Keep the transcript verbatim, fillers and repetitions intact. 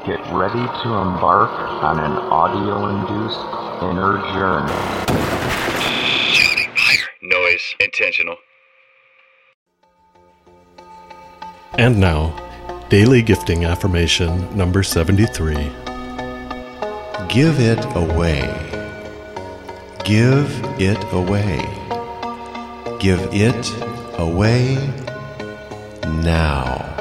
Get ready to embark on an audio-induced inner journey. Shouting, higher, noise, intentional. And now, Daily Gifting Affirmation number seventy-three. Give it away. Give it away. Give it away now.